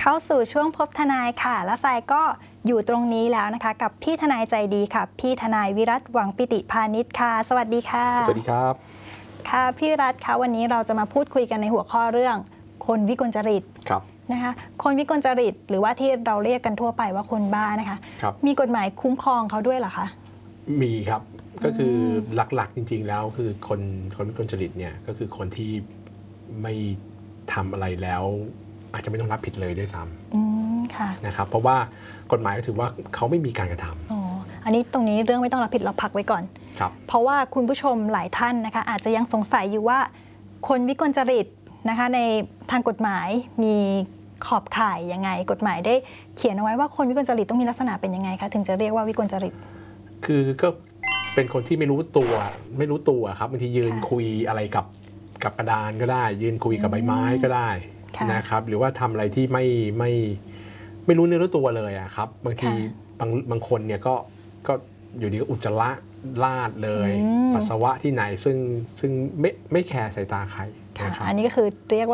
เข้าสู่ช่วงพบทนายค่ะและทรายก็อยู่ตรงนี้แล้วนะคะกับพี่ทนายใจดีค่ะพี่ทนายวิรัตหวังปิติพานิชค่ะสวัสดีค่ะสวัสดีครับค่ะพี่วิรัตคะวันนี้เราจะมาพูดคุยกันในหัวข้อเรื่องคนวิกลจริตครับนะคะคนวิกลจริตหรือว่าที่เราเรียกกันทั่วไปว่าคนบ้านะคะมีกฎหมายคุ้มครองเขาด้วยเหรอคะมีครับก็คือหลักๆจริงๆแล้วคือคนวิกลจริตเนี่ยก็คือคนที่ไม่ทำอะไรแล้วอาจจะไม่ต้องรับผิดเลยด้วยซ้ำนะครับเพราะว่ากฎหมายก็ถือว่าเขาไม่มีการกระทำอันนี้ตรงนี้เรื่องไม่ต้องรับผิดเราพักไว้ก่อนเพราะว่าคุณผู้ชมหลายท่านนะคะอาจจะยังสงสัยอยู่ว่าคนวิกลจริตนะคะในทางกฎหมายมีขอบข่ายยังไงกฎหมายได้เขียนเอาไว้ว่าคนวิกลจริตต้องมีลักษณะเป็นยังไงคะถึงจะเรียกว่าวิกลจริตคือก็เป็นคนที่ไม่รู้ตัวครับบางทียืนคุยอะไรกับกระดานก็ได้ยืนคุยกับใบไม้ก็ได้นะครับหรือว่าทำอะไรที่ไม่รู้เนื้อรู้ตัวเลยอะครับบางทีบางคนเนี่ยก็อยู่ดีก็อุจจาระลาดเลยปัสสาวะที่ไหนซึ่งไม่แคร์สายตาใครนะครับอันนี้ก็คือเรียกว่า